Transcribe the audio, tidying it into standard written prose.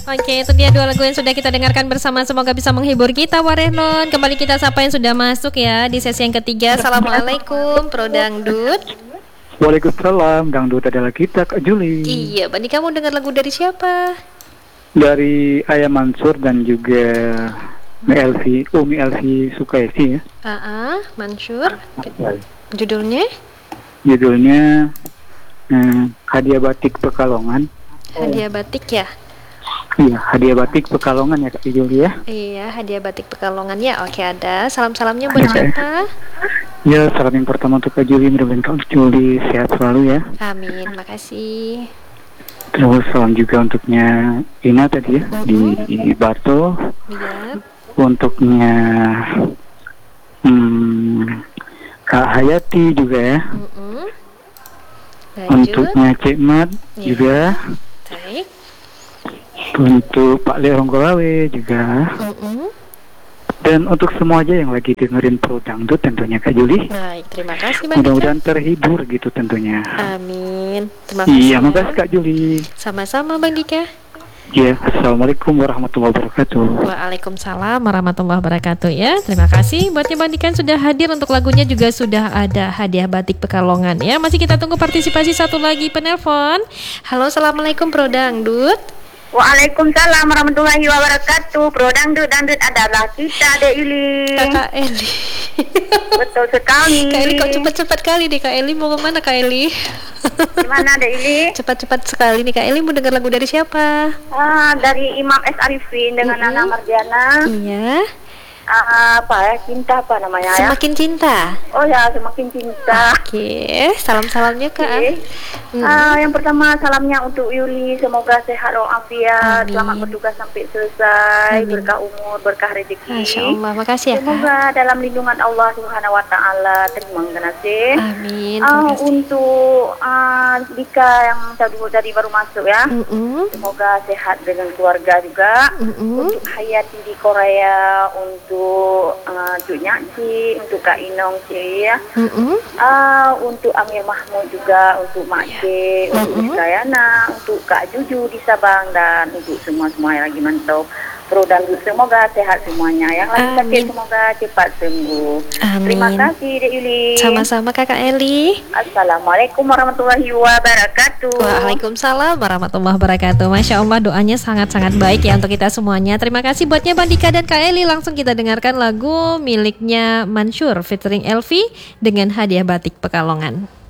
Oke, itu dia dua lagu yang sudah kita dengarkan bersama. Semoga bisa menghibur kita, Warehnon. Kembali kita sapa yang sudah masuk ya di sesi yang ketiga. Assalamualaikum, Pro Dangdut. Waalaikumsalam, dangdut adalah kita, Kak Juli. Iya, Bani kamu dengar lagu dari siapa? Dari Ayah Mansur dan juga Umi Elvi Sukaisi ya. Mansur. Judulnya? Judulnya Hadiah Batik Pekalongan. Hadiah batik ya? Iya, Hadiah Batik Pekalongan ya Kak Juli ya. Iya, Hadiah Batik Pekalongan ya. Oke, ada. Salam-salamnya buat siapa? Ya, salam yang pertama untuk Kak Juli, mudah-mudahan Kak Juli sehat selalu ya. Amin, makasih. Terus salam juga untuknya Ina tadi ya, di Barto. Iya. Untuknya Kak Hayati juga ya. Untuknya Cik Mat juga. Baik. Untuk Pak Leong Golawe juga. Dan untuk semua aja yang lagi dengerin Pro Dangdut tentunya Kak Juli. Baik, terima kasih Bang Dika. Mudah-mudahan terhibur gitu tentunya. Amin. Terima kasih. Iya, makasih Kak Juli. Sama-sama Bang Dika. Ya, Assalamualaikum warahmatullahi wabarakatuh. Waalaikumsalam warahmatullahi wabarakatuh ya. Terima kasih buatnya Bang Dika sudah hadir. Untuk lagunya juga sudah ada Hadiah Batik Pekalongan ya. Masih kita tunggu partisipasi satu lagi penelpon. Halo, Assalamualaikum Pro Dangdut. Waalaikumsalam warahmatullahi wabarakatuh. Pro Dangdut adalah kita, Dek Yuli. Kakak Eli. Betul sekali. Kak Eli kok cepat-cepat kali nih Kak Eli, mau kemana Kak Eli? Gimana Dek Yuli? Cepat-cepat sekali nih Kak Eli, mau dengar lagu dari siapa? Dari Imam S. Arifin dengan Nana Mardiana. Iya. Cinta apa namanya ya? Semakin Cinta. Oh ya, Semakin Cinta. Oke, salam-salamnya Kak. Yang pertama salamnya untuk Yuli, semoga sehat walafiat, selamat bertugas sampai selesai, berkah umur, berkah rezeki. Masya Allah, makasih ya Kak. Semoga dalam lindungan Allah Subhanahu Wa Taala. Terima kasih. Amin. Untuk Dika yang tadi baru masuk ya. Semoga sehat dengan keluarga juga. Untuk Hayati di Korea, untuk Cuk Nyakci, untuk Kak Inong ya. Untuk Amir Mahmud juga, untuk Mak C, untuk Dayana, untuk Kak Juju di Sabang, dan untuk semua yang lagi mantau Pro Dangdut, semoga sehat semuanya. Yang lagi sakit semoga cepat sembuh. Amin. Terima kasih Dek Yuli. Sama-sama Kakak Eli. Assalamualaikum warahmatullahi wabarakatuh. Waalaikumsalam warahmatullahi wabarakatuh. Masya Allah, doanya sangat-sangat baik ya untuk kita semuanya. Terima kasih buatnya Bang Dika dan Kak Eli. Langsung kita dengarkan lagu miliknya Mansur featuring Elvi dengan Hadiah Batik Pekalongan.